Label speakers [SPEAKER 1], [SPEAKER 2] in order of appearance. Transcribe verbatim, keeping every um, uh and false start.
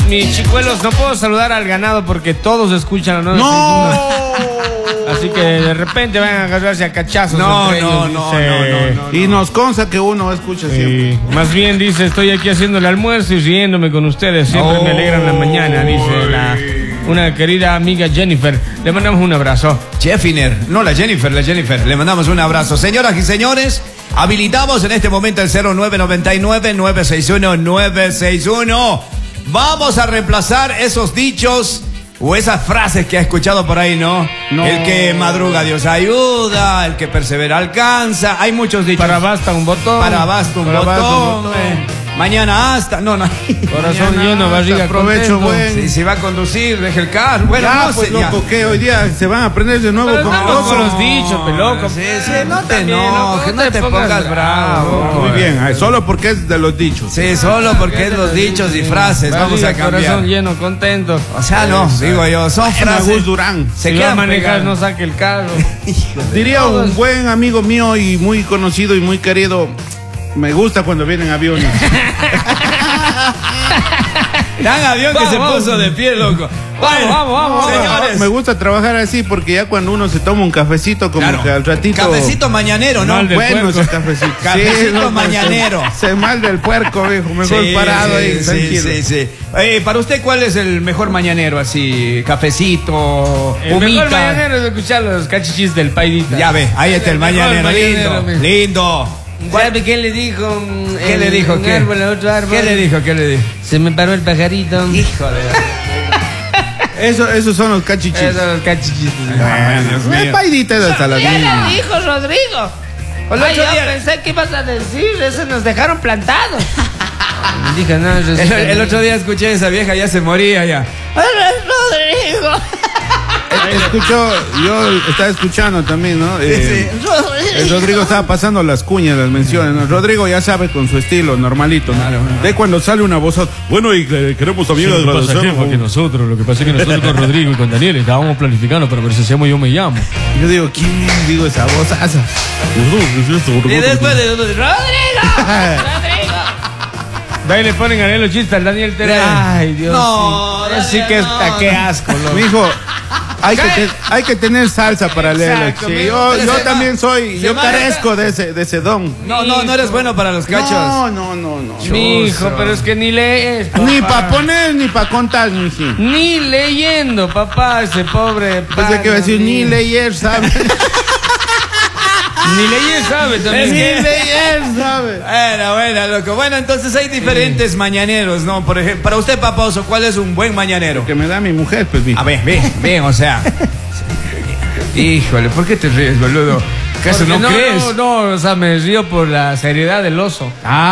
[SPEAKER 1] mis chicuelos, no puedo saludar al ganado porque todos escuchan la
[SPEAKER 2] ¡No!
[SPEAKER 1] Así que de repente van a agarrarse a cachazos.
[SPEAKER 2] No,
[SPEAKER 1] entre
[SPEAKER 2] no,
[SPEAKER 1] ellos,
[SPEAKER 2] no,
[SPEAKER 1] dice.
[SPEAKER 2] no, no, no. Y nos consta que uno escucha siempre.
[SPEAKER 1] Sí. Más bien dice, estoy aquí haciendo el almuerzo y riéndome con ustedes. Siempre
[SPEAKER 2] Oh,
[SPEAKER 1] me alegran la mañana, dice la, una querida amiga Jennifer. Le mandamos un abrazo.
[SPEAKER 2] Jeffiner, no la Jennifer, la Jennifer. Le mandamos un abrazo. Señoras y señores, habilitamos en este momento el cero nueve nueve nueve, nueve seis uno, nueve seis uno. Vamos a reemplazar esos dichos o esas frases que ha escuchado por ahí, ¿no?
[SPEAKER 1] No.
[SPEAKER 2] El que madruga Dios ayuda, el que persevera alcanza. Hay muchos dichos.
[SPEAKER 1] Para basta un botón.
[SPEAKER 2] Para basta un
[SPEAKER 1] Para
[SPEAKER 2] botón.
[SPEAKER 1] basta un botón.
[SPEAKER 2] eh. Mañana hasta. No, no.
[SPEAKER 1] Corazón
[SPEAKER 2] Mañana
[SPEAKER 1] lleno, barriga
[SPEAKER 2] hasta,
[SPEAKER 1] contento.
[SPEAKER 2] buen. Si, si va a conducir, deje el carro. Bueno,
[SPEAKER 3] Ya,
[SPEAKER 2] no
[SPEAKER 3] pues
[SPEAKER 2] sé,
[SPEAKER 3] loco,
[SPEAKER 2] ya.
[SPEAKER 3] que hoy día se van a aprender de nuevo
[SPEAKER 1] Pero
[SPEAKER 3] con
[SPEAKER 1] no,
[SPEAKER 3] cosas.
[SPEAKER 1] con los dichos, pe, loco.
[SPEAKER 2] Sí, sí, no te
[SPEAKER 1] También,
[SPEAKER 2] enojes,
[SPEAKER 1] loco,
[SPEAKER 2] no te pongas bravo.
[SPEAKER 3] Muy bien, ay, solo porque es de los dichos.
[SPEAKER 2] Sí, solo porque es los dichos y frases. Vamos a
[SPEAKER 1] Barriga,
[SPEAKER 2] cambiar.
[SPEAKER 1] corazón lleno, contento.
[SPEAKER 2] O sea, no, digo yo, son frases.
[SPEAKER 3] Agus Durán.
[SPEAKER 2] Se
[SPEAKER 1] Si va a
[SPEAKER 2] quedan
[SPEAKER 1] manejar,
[SPEAKER 2] pegadas.
[SPEAKER 1] no saque el carro.
[SPEAKER 3] Diría un buen amigo mío y muy conocido y muy querido, me gusta cuando vienen aviones.
[SPEAKER 2] Tan avión que
[SPEAKER 1] Vamos,
[SPEAKER 2] se
[SPEAKER 1] vamos.
[SPEAKER 2] puso de pie, loco.
[SPEAKER 1] Vamos, vamos, vamos,
[SPEAKER 2] señores.
[SPEAKER 3] Me gusta trabajar así porque ya cuando uno se toma un cafecito, como
[SPEAKER 2] Claro.
[SPEAKER 3] que al ratito.
[SPEAKER 2] Cafecito mañanero, ¿no?
[SPEAKER 1] Mal del
[SPEAKER 3] Bueno,
[SPEAKER 1] puerco.
[SPEAKER 3] ese cafecito.
[SPEAKER 2] Cafecito
[SPEAKER 3] loco,
[SPEAKER 2] mañanero.
[SPEAKER 3] Se, se mal del puerco, viejo. Mejor
[SPEAKER 2] Sí,
[SPEAKER 3] parado
[SPEAKER 2] sí,
[SPEAKER 3] ahí,
[SPEAKER 2] sí,
[SPEAKER 3] tranquilo.
[SPEAKER 2] sí, sí. Eh, para usted, ¿cuál es el mejor mañanero? Así, cafecito,
[SPEAKER 1] El mejor
[SPEAKER 2] humita.
[SPEAKER 1] mañanero es escuchar los cachichis del paidita.
[SPEAKER 2] Ya ve, ahí está el,
[SPEAKER 1] El mejor
[SPEAKER 2] mañanero.
[SPEAKER 1] mañanero,
[SPEAKER 2] Lindo,
[SPEAKER 1] mi.
[SPEAKER 2] lindo.
[SPEAKER 1] ¿Sabe qué le dijo? mm,
[SPEAKER 2] ¿Qué
[SPEAKER 1] el-
[SPEAKER 2] le dijo?
[SPEAKER 1] un
[SPEAKER 2] ¿Qué?
[SPEAKER 1] árbol a otro árbol?
[SPEAKER 2] ¿Qué le dijo? ¿Qué le dijo?
[SPEAKER 1] Se me paró el pajarito.
[SPEAKER 2] Hijo de...
[SPEAKER 3] Eso, esos son los cachichis.
[SPEAKER 1] Esos son los cachichis.
[SPEAKER 2] Ay, Dios mío.
[SPEAKER 3] El paidita es hasta las
[SPEAKER 4] ¿Qué
[SPEAKER 3] mismas.
[SPEAKER 4] le dijo Rodrigo?
[SPEAKER 2] El
[SPEAKER 4] Ay,
[SPEAKER 2] otro
[SPEAKER 4] yo
[SPEAKER 2] día-
[SPEAKER 4] pensé que ibas a decir, eso nos dejaron plantados.
[SPEAKER 1] Dijo, no,
[SPEAKER 2] El, el otro día escuché a esa vieja, ya se moría ya.
[SPEAKER 4] Rodrigo.
[SPEAKER 3] Escuchó, yo estaba escuchando también, ¿no? Eh, El Rodrigo estaba pasando las cuñas, las menciones, ¿no? Rodrigo ya sabe con su estilo, normalito, ¿no?
[SPEAKER 2] Claro.
[SPEAKER 3] De cuando sale una voz, bueno, y eh, queremos también
[SPEAKER 5] Sí, lo que pasa
[SPEAKER 3] agradecer.
[SPEAKER 5] es que nosotros, lo que pasa es que nosotros con Rodrigo y con Daniel estábamos planificando para ver si hacemos Yo Me Llamo.
[SPEAKER 3] Yo digo, ¿quién es? Digo esa voz asa.
[SPEAKER 2] Y después de...
[SPEAKER 4] Rodrigo. Rodrigo.
[SPEAKER 1] De ahí le ponen a los chistes al Daniel Terán. Ay, Dios.
[SPEAKER 2] No,
[SPEAKER 1] sí. Así
[SPEAKER 2] Daniel,
[SPEAKER 1] que
[SPEAKER 2] no.
[SPEAKER 1] está, qué asco, loco.
[SPEAKER 3] Mijo, hay que, te- hay que tener salsa para leerlo.
[SPEAKER 1] Exacto,
[SPEAKER 3] sí.
[SPEAKER 1] mijo,
[SPEAKER 3] Yo,
[SPEAKER 2] pero
[SPEAKER 3] yo
[SPEAKER 2] se
[SPEAKER 3] también
[SPEAKER 2] va-
[SPEAKER 3] soy,
[SPEAKER 2] se
[SPEAKER 3] yo
[SPEAKER 2] va-
[SPEAKER 3] carezco de ese, de ese don.
[SPEAKER 2] No, no, no eres bueno para los cachos.
[SPEAKER 3] No, no, no, no.
[SPEAKER 1] Mi hijo, pero es que ni lees.
[SPEAKER 3] Ni
[SPEAKER 1] papá.
[SPEAKER 3] para poner, ni para contar, ni sí.
[SPEAKER 1] Ni leyendo, papá, ese pobre.
[SPEAKER 3] Pensé que iba a decir, ni leer, ¿sabes?
[SPEAKER 1] Ni leer sabe
[SPEAKER 3] Ni
[SPEAKER 1] también.
[SPEAKER 3] leer, ¿sabes?
[SPEAKER 2] Bueno, bueno, loco. Bueno, entonces hay diferentes mañaneros, ¿no? Por ejemplo, para usted, Paposo, ¿cuál es un buen mañanero?
[SPEAKER 3] Que me da mi mujer, pues, mijo.
[SPEAKER 2] A ver, bien, bien, o sea. Híjole, ¿por qué te ríes, boludo? ¿Acaso
[SPEAKER 1] Porque
[SPEAKER 2] no, crees?
[SPEAKER 1] No, no, o sea, me río por la seriedad del oso.
[SPEAKER 2] Ah.